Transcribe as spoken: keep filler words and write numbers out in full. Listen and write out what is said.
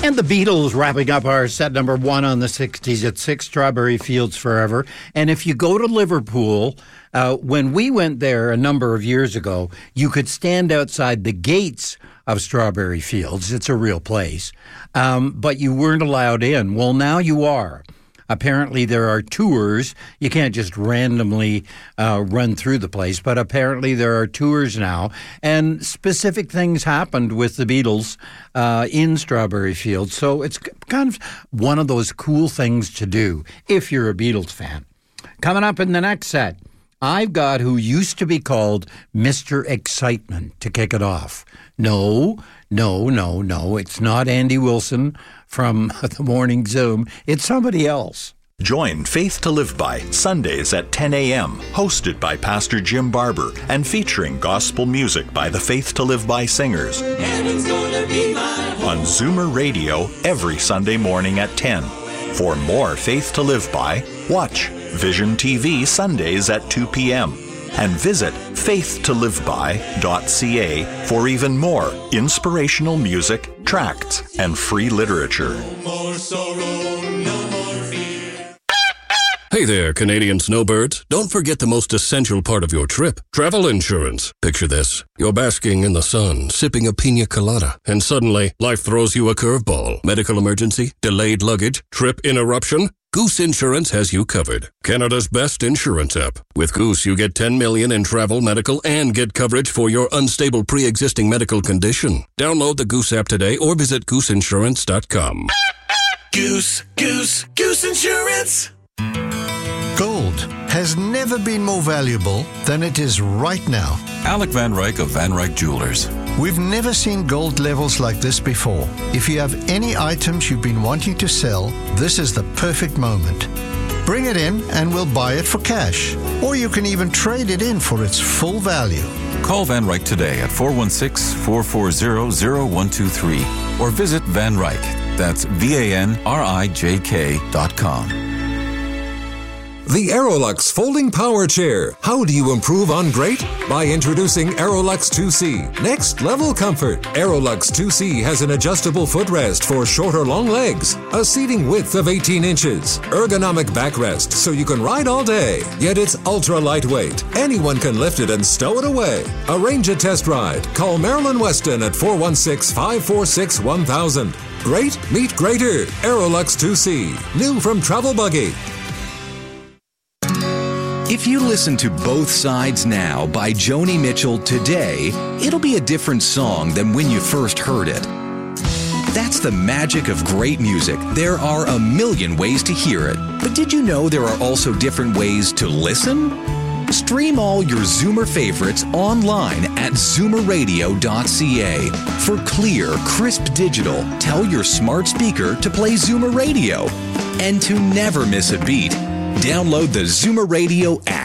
And the Beatles wrapping up our set number one on the sixties at six Strawberry Fields Forever. And if you go to Liverpool, uh, when we went there a number of years ago, you could stand outside the gates of Strawberry Fields. It's a real place. Um, but you weren't allowed in. Well, now you are. Apparently there are tours. You can't just randomly uh, run through the place, but apparently there are tours now. And specific things happened with the Beatles uh, in Strawberry Fields. So it's kind of one of those cool things to do if you're a Beatles fan. Coming up in the next set, I've got who used to be called Mister Excitement to kick it off. No, no, no, no. It's not Andy Wilson from the Morning Zoom. It's somebody else. Join Faith to Live By Sundays at ten a.m., hosted by Pastor Jim Barber and featuring gospel music by the Faith to Live By singers. Heaven's gonna be my home. On Zoomer Radio every Sunday morning at ten. For more Faith to Live By, watch Vision T V Sundays at two p.m. and visit faith to live by dot c a for even more inspirational music, tracts, and free literature. No more sorrow, no more fear. Hey there, Canadian snowbirds. Don't forget the most essential part of your trip, travel insurance. Picture this. You're basking in the sun, sipping a pina colada, and suddenly life throws you a curveball. Medical emergency, delayed luggage, trip interruption. Goose Insurance has you covered. Canada's best insurance app. With Goose, you get ten million dollars in travel, medical, and get coverage for your unstable pre-existing medical condition. Download the Goose app today or visit goose insurance dot com. Goose, Goose, Goose Insurance. Gold has never been more valuable than it is right now. Alec Van Ryk of Van Ryk Jewelers. We've never seen gold levels like this before. If you have any items you've been wanting to sell, this is the perfect moment. Bring it in and we'll buy it for cash. Or you can even trade it in for its full value. Call Van Ryk today at four one six, four four zero, zero one two three or visit Van Ryk. That's V A N R I J K dot com. The Aerolux Folding Power Chair. How do you improve on great? By introducing Aerolux two C. Next level comfort. Aerolux two C has an adjustable footrest for short or long legs, a seating width of eighteen inches, ergonomic backrest so you can ride all day. Yet it's ultra lightweight. Anyone can lift it and stow it away. Arrange a test ride. Call Marilyn Weston at four one six, five four six, one thousand. Great meet greater. Aerolux two C. New from Travel Buggy. If you listen to Both Sides Now by Joni Mitchell today, it'll be a different song than when you first heard it. That's the magic of great music. There are a million ways to hear it. But did you know there are also different ways to listen? Stream all your Zoomer favorites online at zoomer radio dot c a. For clear, crisp digital, tell your smart speaker to play Zoomer Radio. And to never miss a beat, download the Zoomer Radio app.